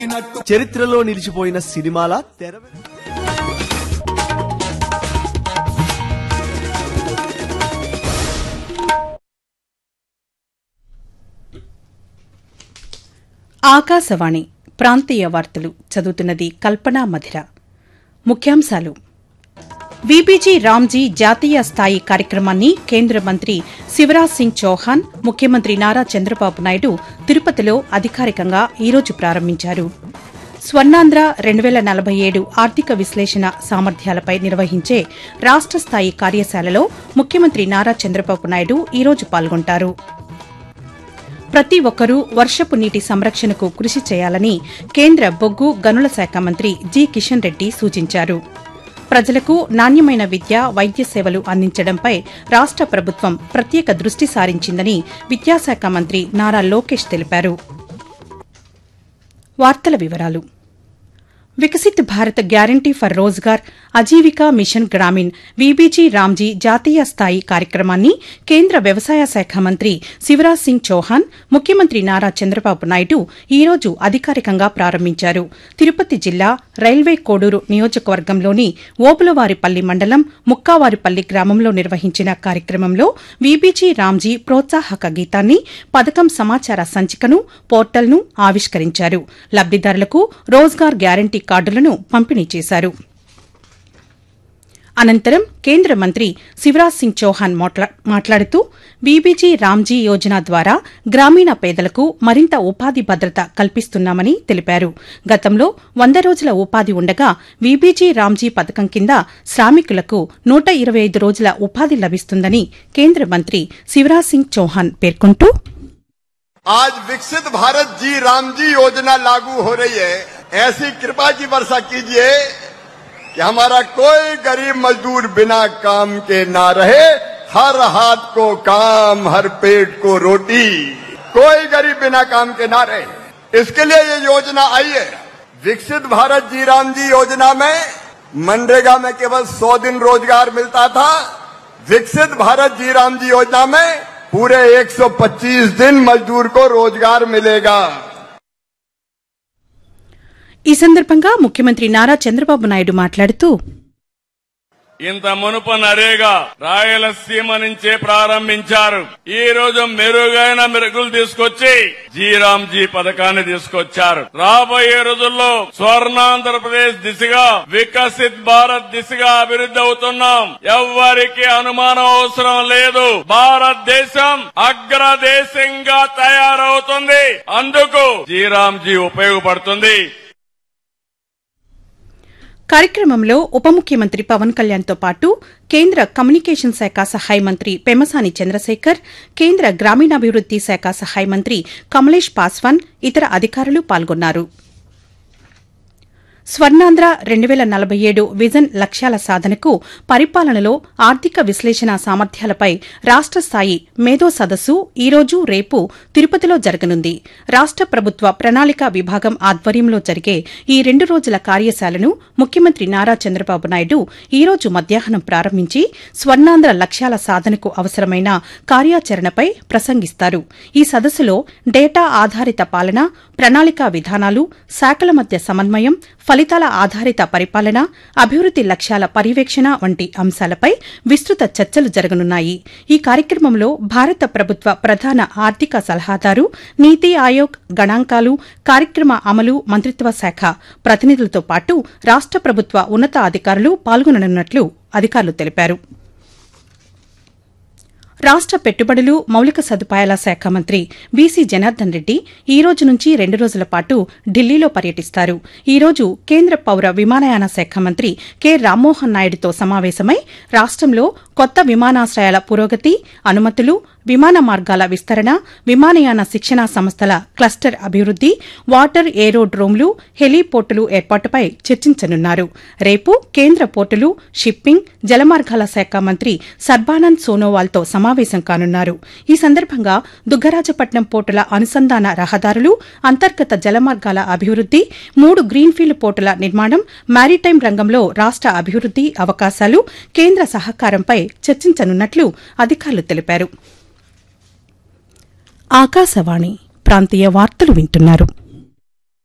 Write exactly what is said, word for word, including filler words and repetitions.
చరిత్రలో నిలిచిపోయిన సినిమాల తెర ఆకాశవాణి ప్రాంతీయ వార్తలు చదువుతున్నది కల్పనా మధిర. ముఖ్యాంశాలు: వీబీజీ రామ్జీ జాతీయ స్థాయి కార్యక్రమాన్ని కేంద్ర మంత్రి శివరాజ్ సింగ్ చౌహాన్, ముఖ్యమంత్రి నారా చంద్రబాబు నాయుడు తిరుపతిలో అధికారికంగా ఈరోజు ప్రారంభించారు. స్వర్ణాంధ్ర రెండు వేల నలభై ఏడు ఆర్థిక విశ్లేషణ సామర్థ్యాలపై నిర్వహించే రాష్ట స్థాయి కార్యశాలలో ముఖ్యమంత్రి నారా చంద్రబాబు నాయుడు ఈరోజు పాల్గొంటారు. ప్రతి ఒక్కరూ వర్షపు నీటి సంరక్షణకు కృషి చేయాలని కేంద్ర బొగ్గు గనుల శాఖ మంత్రి జి కిషన్ రెడ్డి సూచించారు. ప్రజలకు నాణ్యమైన విద్య, వైద్య సేవలు అందించడంపై రాష్ట ప్రభుత్వం ప్రత్యేక దృష్టి సారించిందని విద్యాశాఖ మంత్రి నారా లోకేష్ తెలిపారు. వార్తల వివరాలు: Viksit Bharat guarantee for Rozgar Ajeevika machine Grameen VBG Ramji జాతీయ స్థాయి కార్యక్రమాన్ని కేంద్ర వ్యవసాయ శాఖ మంత్రి శివరాజ్ సింగ్ చౌహాన్, ముఖ్యమంత్రి నారా చంద్రబాబు నాయుడు ఈరోజు అధికారికంగా ప్రారంభించారు. తిరుపతి జిల్లా రైల్వే కోడూరు నియోజకవర్గంలోని ఓబులవారిపల్లి మండలం ముక్కావారిపల్లి గ్రామంలో నిర్వహించిన కార్యక్రమంలో వీబీజీ రామ్జీ ప్రోత్సాహక గీతాన్ని, పథకం సమాచార సంచికను, పోర్టల్ను ఆవిష్కరించారు. లబ్దిదారులకు రోజ్గార్ గ్యారంటీ కార్డులను పంపిణీ చేశారు. అనంతరం కేంద్ర మంత్రి శివరాజ్ సింగ్ చౌహాన్ మాట్లాడుతూ వీబీజీ రామ్జీ యోజన ద్వారా గ్రామీణ పేదలకు మరింత ఉపాధి భద్రత కల్పిస్తున్నామని తెలిపారు. గతంలో వంద రోజుల ఉపాధి ఉండగా వీబీజీ రామ్జీ పథకం కింద శ్రామికులకు నూట ఇరవై ఐదు రోజుల ఉపాధి లభిస్తుందని కేంద్ర మంత్రి శివరాజ్ సింగ్ చౌహాన్ పేర్కొంటూ, आज विकसित भारत जी राम जी योजना लागू हो रही है. ऐसी कृपा की वर्षा कीजिए कि हमारा कोई गरीब मजदूर बिना काम के ना रहे. हर हाथ को काम, हर पेट को रोटी, कोई गरीब बिना काम के ना रहे. इसके लिए ये योजना आई है. विकसित भारत जी राम जी योजना में मनरेगा में केवल सौ दिन रोजगार मिलता था. विकसित भारत जी राम जी योजना में पूरे एक सौ पच्चीस दिन मजदूर को रोजगार मिलेगा. ఈ సందర్భంగా ముఖ్యమంత్రి నారా చంద్రబాబు నాయుడు మాట్లాడుతూ, ఇంత మునుపు నరేగా రాయలసీమ నుంచే ప్రారంభించారు. ఈ రోజు మెరుగైన మెరుగులు తీసుకొచ్చి జీరామ్జీ పథకాన్ని తీసుకొచ్చారు. రాబోయే రోజుల్లో స్వర్ణాంధ్రప్రదేశ్ దిశగా, వికసిత్ భారత్ దిశగా అభివృద్ధి అవుతున్నాం. ఎవ్వరికి అనుమానం అవసరం లేదు. భారతదేశం అగ్రదేశంగా తయారవుతుంది. అందుకు జీరామ్జీ ఉపయోగపడుతుంది. కార్యక్రమంలో ఉప ముఖ్యమంత్రి పవన్ కళ్యాణ్తో పాటు కేంద్ర కమ్యూనికేషన్ శాఖ సహాయ మంత్రి పెమ్మసాని చంద్రశేఖర్, కేంద్ర గ్రామీణాభివృద్ది శాఖ సహాయ మంత్రి కమలేష్ పాస్వాన్, ఇతర అధికారులు పాల్గొన్నారు. స్వర్ణాంధ్ర రెండు వేల నలభై ఏడు విజన్ లక్ష్యాల సాధనకు పరిపాలనలో ఆర్థిక విశ్లేషణ సామర్థ్యాలపై రాష్ట స్థాయి మేధో సదస్సు ఈరోజు, రేపు తిరుపతిలో జరగనుంది. రాష్ట ప్రభుత్వ ప్రణాళిక విభాగం ఆధ్వర్యంలో జరిగే ఈ రెండు రోజుల కార్యశాలను ముఖ్యమంత్రి నారా చంద్రబాబు నాయుడు ఈరోజు మధ్యాహ్నం ప్రారంభించి స్వర్ణాంధ్ర లక్ష్యాల సాధనకు అవసరమైన కార్యాచరణపై ప్రసంగిస్తారు. ఈ సదస్సులో డేటా ఆధారిత పాలన, ప్రణాళికా విధానాలు, శాఖల మధ్య సమన్వయం, ఫలితాల ఆధారిత పరిపాలన, అభివృద్ది లక్ష్యాల పర్యవేక్షణ వంటి అంశాలపై విస్తృత చర్చలు జరగనున్నాయి. ఈ కార్యక్రమంలో భారత ప్రభుత్వ ప్రధాన ఆర్థిక సలహాదారు, నీతి ఆయోగ్, గణాంకాలు, కార్యక్రమ అమలు మంత్రిత్వ శాఖ ప్రతినిధులతో పాటు రాష్ట ప్రభుత్వ ఉన్నతాధికారులు పాల్గొననున్నట్లు అధికారులు తెలిపారు. రాష్ట పెట్టుబడులు, మౌలిక సదుపాయాల శాఖ మంత్రి బీసీ జనార్దన్ రెడ్డి ఈ రోజు నుంచి రెండు రోజుల పాటు ఢిల్లీలో పర్యటిస్తారు. ఈ రోజు కేంద్ర పౌర విమానయాన శాఖ మంత్రి కె రామ్మోహన్ నాయుడుతో సమావేశమై రాష్టంలో కొత్త విమానాశ్రయాల పురోగతి, అనుమతులు, విమాన మార్గాల విస్తరణ, విమానయాన శిక్షణా సంస్థల క్లస్టర్ అభివృద్ది, వాటర్ ఏరోడ్రోమ్లు, హెలీపోర్టులు ఏర్పాటుపై చర్చించనున్నారు. రేపు కేంద్ర పోర్టులు, షిప్పింగ్, జలమార్గాల శాఖ మంత్రి సర్బానంద్ సోనోవాల్తో సమావేశం కానున్నారు. ఈ సందర్భంగా దుగ్గరాజపట్నం పోర్టుల అనుసంధాన రహదారులు, అంతర్గత జలమార్గాల అభివృద్ది, మూడు గ్రీన్ఫీల్డ్ పోర్టుల నిర్మాణం, మారిటైమ్ రంగంలో రాష్ట అభివృద్ది అవకాశాలు, కేంద్ర సహకారంపై చర్చించనున్నట్లు అధికారులు తెలిపారు. ఆకాశవాణి ప్రాంతీయ వార్తలు వింటున్నారు.